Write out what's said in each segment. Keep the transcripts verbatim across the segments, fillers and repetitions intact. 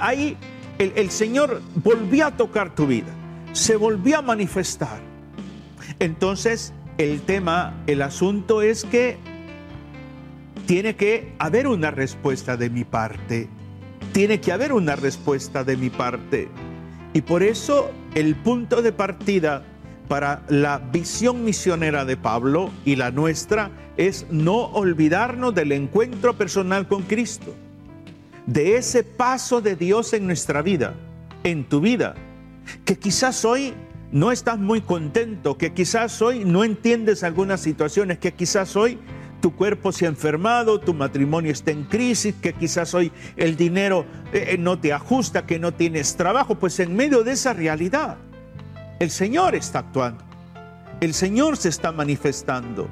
ahí el, el Señor volvió a tocar tu vida, se volvió a manifestar. Entonces el tema, el asunto es que tiene que haber una respuesta de mi parte. Tiene que haber una respuesta de mi parte. Y por eso el punto de partida para la visión misionera de Pablo y la nuestra es no olvidarnos del encuentro personal con Cristo, de ese paso de Dios en nuestra vida, en tu vida, que quizás hoy no estás muy contento, que quizás hoy no entiendes algunas situaciones, que quizás hoy tu cuerpo se ha enfermado, tu matrimonio está en crisis, que quizás hoy el dinero eh, no te ajusta, que no tienes trabajo. Pues en medio de esa realidad, el Señor está actuando, el Señor se está manifestando.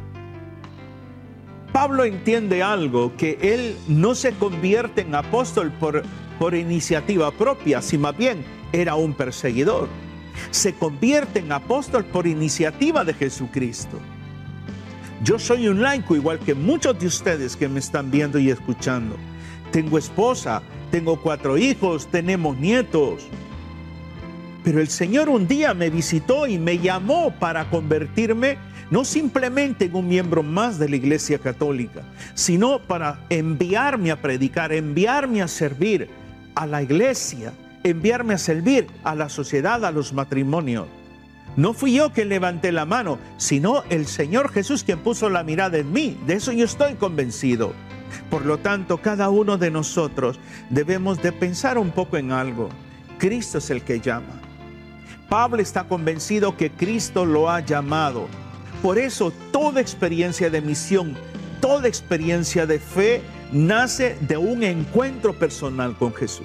Pablo entiende algo, que él no se convierte en apóstol por, por iniciativa propia, sino más bien era un perseguidor. Se convierte en apóstol por iniciativa de Jesucristo. Yo soy un laico igual que muchos de ustedes que me están viendo y escuchando. Tengo esposa, tengo cuatro hijos, tenemos nietos. Pero el Señor un día me visitó y me llamó para convertirme no simplemente en un miembro más de la Iglesia Católica, sino para enviarme a predicar, enviarme a servir a la iglesia, enviarme a servir a la sociedad, a los matrimonios. No fui yo quien levanté la mano, sino el Señor Jesús quien puso la mirada en mí. De eso yo estoy convencido. Por lo tanto, cada uno de nosotros debemos de pensar un poco en algo. Cristo es el que llama. Pablo está convencido que Cristo lo ha llamado. Por eso, toda experiencia de misión, toda experiencia de fe, nace de un encuentro personal con Jesús.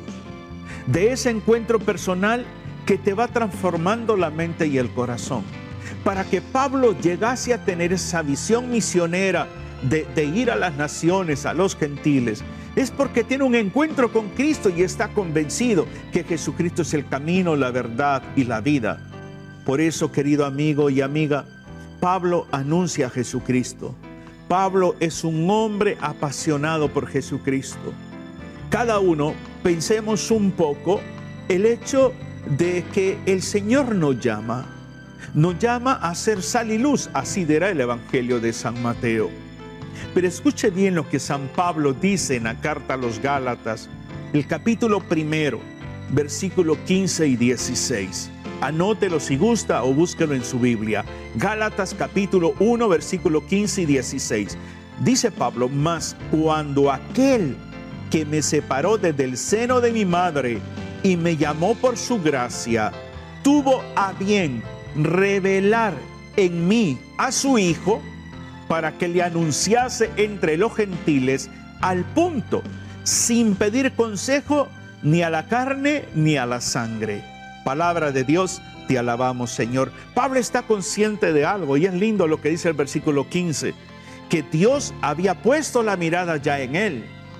De ese encuentro personal que te va transformando la mente y el corazón. Para que Pablo llegase a tener esa visión misionera de, de ir a las naciones, a los gentiles, es porque tiene un encuentro con Cristo y está convencido que Jesucristo es el camino, la verdad y la vida. Por eso, querido amigo y amiga, Pablo anuncia a Jesucristo. Pablo es un hombre apasionado por Jesucristo. Cada uno pensemos un poco el hecho de que el Señor nos llama, nos llama a ser sal y luz, así dirá el Evangelio de San Mateo. Pero escuche bien lo que San Pablo dice en la carta a los Gálatas, el capítulo primero, versículo quince y dieciséis. Anótelo si gusta o búsquelo en su Biblia. Gálatas capítulo uno, versículo quince y dieciséis. Dice Pablo: mas cuando aquel que me separó desde el seno de mi madre y me llamó por su gracia, tuvo a bien revelar en mí a su Hijo, para que le anunciase entre los gentiles al punto, sin pedir consejo ni a la carne ni a la sangre. Palabra de Dios, te alabamos, Señor. Pablo está consciente de algo, y es lindo lo que dice el versículo quince, que Dios había puesto la mirada ya en él.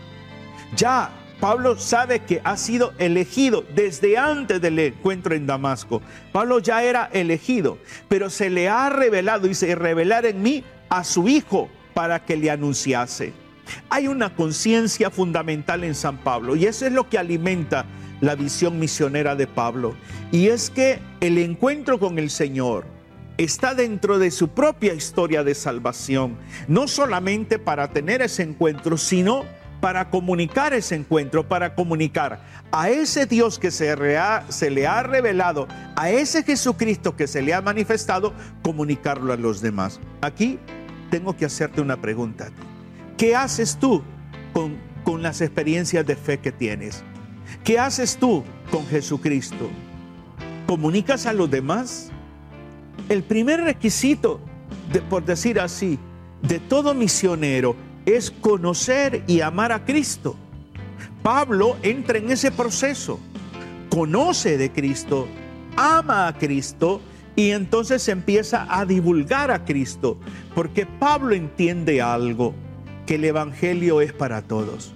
Ya Pablo sabe que ha sido elegido desde antes del encuentro en Damasco. Pablo ya era elegido, pero se le ha revelado, dice, revelar en mí a su Hijo para que le anunciase. Hay una conciencia fundamental en San Pablo, y eso es lo que alimenta la visión misionera de Pablo, y es que el encuentro con el Señor está dentro de su propia historia de salvación, no solamente para tener ese encuentro, sino para comunicar ese encuentro, para comunicar a ese Dios que se, rea, se le ha revelado, a ese Jesucristo que se le ha manifestado, comunicarlo a los demás. Aquí tengo que hacerte una pregunta. ¿Qué haces tú con, con las experiencias de fe que tienes? ¿Qué haces tú con Jesucristo? ¿Comunicas a los demás? El primer requisito, de, por decir así, de todo misionero es conocer y amar a Cristo. Pablo entra en ese proceso, conoce de Cristo, ama a Cristo, y entonces empieza a divulgar a Cristo, porque Pablo entiende algo, que el Evangelio es para todos.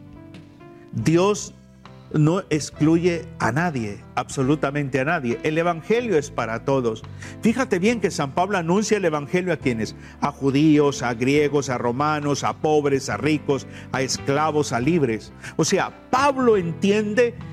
Dios no excluye a nadie, absolutamente a nadie. El Evangelio es para todos. Fíjate bien que San Pablo anuncia el Evangelio a quienes: a judíos, a griegos, a romanos, a pobres, a ricos, a esclavos, a libres. O sea, Pablo entiende